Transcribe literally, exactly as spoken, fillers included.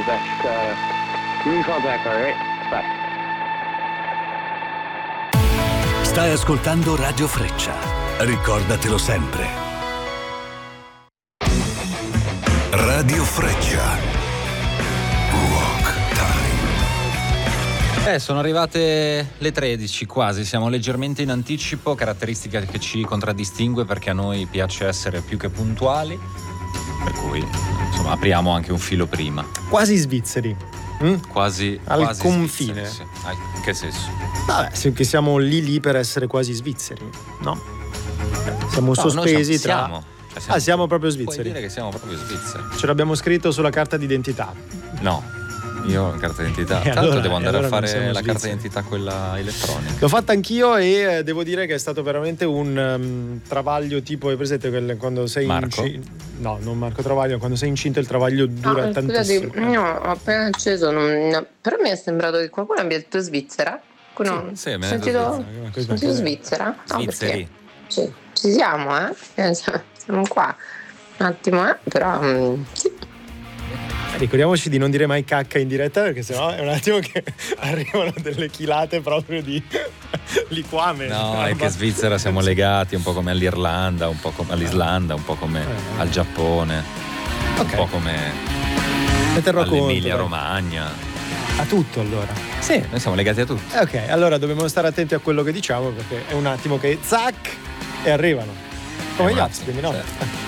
back. Uh, give me a call back, all right? Bye. Stai ascoltando Radio Freccia. Ricordatelo sempre. Radio Freccia. Eh, sono arrivate le tredici quasi, siamo leggermente in anticipo, caratteristica che ci contraddistingue perché a noi piace essere più che puntuali, per cui insomma apriamo anche un filo prima. Quasi svizzeri. Mm? Quasi al quasi confine. Svizzeri, sì. Ah, in che senso? Vabbè, se- che siamo lì lì per essere quasi svizzeri, no? Siamo No, sospesi noi tra... siamo, cioè siamo, Ah, siamo proprio puoi svizzeri. dire che siamo proprio svizzeri. Ce l'abbiamo scritto sulla carta d'identità. No. Io ho la carta d'identità. E Tanto allora- devo andare e allora a non fare siamo la carta svizzeri. d'identità, quella elettronica. L'ho fatta anch'io e eh, devo dire che è stato veramente un um, travaglio tipo, hai presente quelle- quando sei Marco? incinto? No, non Marco Travaglio, quando sei incinto il travaglio dura Ah, tantissimo. scusate, no, ho appena acceso, non- no, però mi è sembrato che qualcuno abbia detto Svizzera. Qualcuno- Sì, sì, mi ho ha detto sentito, Svizzera. Questo sentito è- Svizzera? No, Svizzeri. perché ci, ci siamo, eh? Eh, Siamo qua. Un attimo, eh? Però mm, sì. Ricordiamoci di non dire mai cacca in diretta perché sennò è un attimo che arrivano delle chilate proprio di liquame. No, è che in Svizzera siamo legati un po' come all'Irlanda, un po' come all'Islanda, un po' come Eh. al Giappone, Ok. un po' come Ne terrò conto, all'Emilia dai. Romagna. A tutto allora. Sì, noi siamo legati a tutti. Eh, Ok, allora dobbiamo stare attenti a quello che diciamo perché è un attimo che zac e arrivano. Come È gli un ospiti, attimo, no? certo.